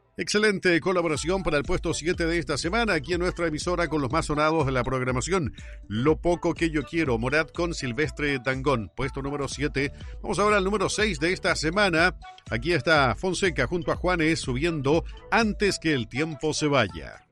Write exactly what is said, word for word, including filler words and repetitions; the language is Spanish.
Excelente colaboración para el puesto siete de esta semana aquí en nuestra emisora con los más sonados de la programación. Lo poco que yo quiero, Morat con Silvestre Dangond, puesto número siete. Vamos ahora al número seis de esta semana. Aquí está Fonseca junto a Juanes subiendo Antes que el tiempo se vaya.